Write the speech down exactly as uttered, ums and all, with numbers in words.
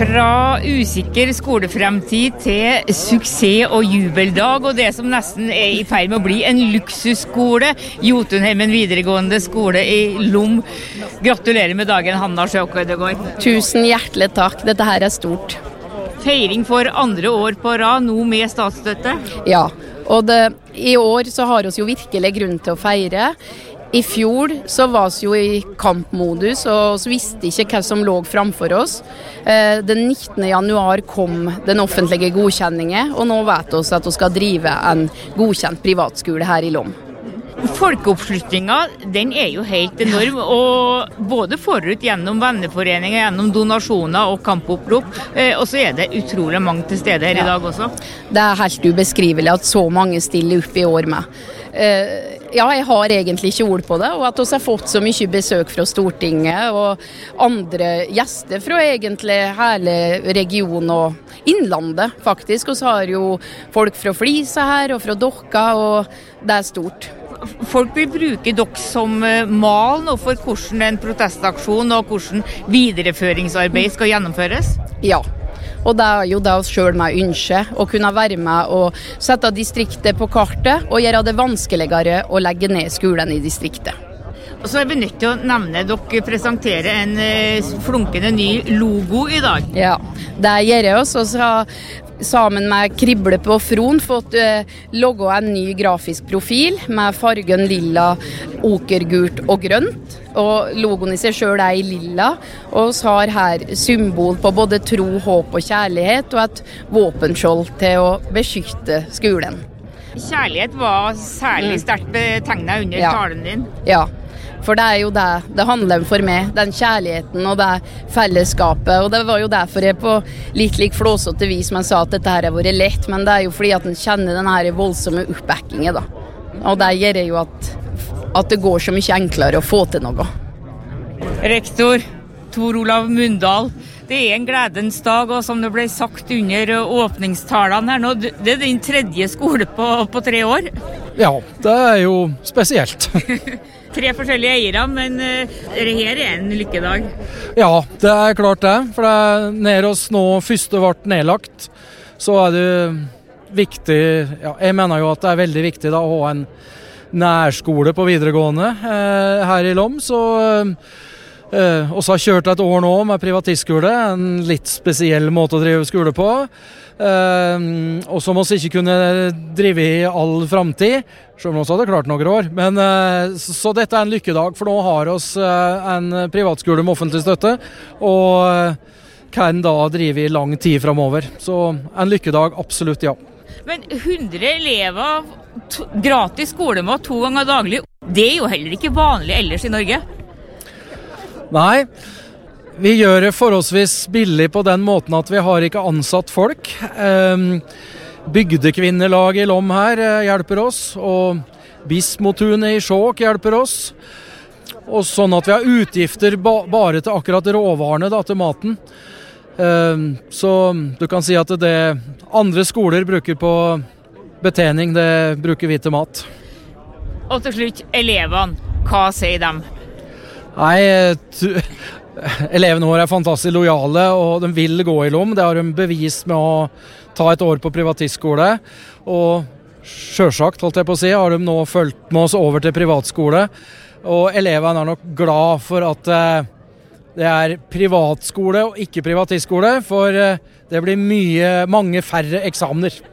Fra usikker skolefremtid til suksess og jubeldag, og det som nesten er i ferd med å bli en luksusskole, Jotunheimen videregående skole i Lom. Gratulerer med dagen, Hanna Sjøkøydegård. Tusen hjertelig takk, dette her er stort. Feiring for andre år på rad, nå med statsstøtte? Ja, og det, i år så har vi jo virkelig grunn til å feire. I fjor så var vi jo i kampmodus, og så visste ikke hva som lå framfor oss. Den nittende januar kom den offentlige godkjenningen, og nå vet vi at vi skal drive en godkjent privatskole her i Lom. Folkeoppslutningen, den er jo helt enorm, og både forut gjennom venneforeninger, gjennom donasjoner og kampopprop, og så er det utrolig mange til stede her ja. I dag også. Det er helt ubeskrivelig at så mange stiller opp i år med. Ja, jeg har egentlig ikke ord på det, og at vi har fått så mye besøk fra Stortinget og andre gjester fra egentlig hele regionen og innlandet faktisk, og så har jo folk fra Flisa her og fra Dokka, og det er stort. Folk vil bruke dere som mal nå for hvordan en protestaksjon og hvordan videreføringsarbeid skal gjennomføres? Ja. Og det er jo det oss selv med ønske, å kunne være med og sette distriktet på kartet og gjøre det vanskeligere å legge ned skolen i distriktet. Og så er vi nødt til å nevne, dere presenterer en flunkende ny logo i dag. Ja, det gjør oss, og så har sammen med Krible på Fron fått uh, logge en ny grafisk profil med fargen lilla, okergult og grønt. Og logoen i seg selv er i lilla, og vi har her symbol på både tro, håp og kjærlighet, og et våpenskjold til å beskytte skolen. Kjærlighet var særlig sterkt betegnet under ja. Talen din. Ja, for det er jo det det handler om for meg, den kjærligheten og det fellesskapet, og det var jo derfor jeg på litt lik flåsete vis man sa at dette her har vært lett, men det er jo fordi at en kjenner den her voldsomme oppbackingen da, og det gjør jo at, at det går så mye enklere å få til noe. Rektor Tor Olav Mundal, det er en gledens dag, og som det ble sagt under åpningstalene her nå, det er din tredje skole på, på tre år. Ja, det er jo spesielt. Tre forskjellige eiere, men uh, det her er en lykkedag. Ja, det er klart det, for det er nær oss nå første ble nedlagt, så er det viktig, ja, jeg mener jo at det er veldig viktig da å ha en nærskole på videregående eh, her i Lom, så eh, også har kjørt et år nå med privatistskole, en litt spesiell måte å drive skole på, eh, og som oss ikke kunne drive i all fremtid, selv om vi hadde klart noen år, men eh, så, så dette er en lykkedag, for nå har oss eh, en privatskole med offentlig støtte, og eh, kan da drive i lang tid fremover, så en lykkedag, absolutt ja. Men hundre elever, to, gratis skolemat to ganger daglig, det er jo heller ikke vanlig ellers i Norge. Nei, vi gjør det forholdsvis billig på den måten at vi har ikke ansatt folk. Um, bygdekvinnelag i Lom her uh, hjelper oss, og Bismotunet i Skjåk hjelper oss. Og sånn at vi har utgifter ba- bare til akkurat råvarene da, til maten. Uh, så du kan si at det andre skoler bruker på betjening, det bruker vi til mat. Og til slutt, elevene, hva sier de? Nei, t- elevene våre er fantastisk lojale, og de vil gå i Lom. Det har de bevist med å ta et år på privatistskole, og selvsagt, holdt jeg på å si, har de nå fulgt med oss over til privatskole, og elevene er nok glad for at uh, det er privatskole og ikke privatistskole, for uh, det blir mye, mange færre eksamener.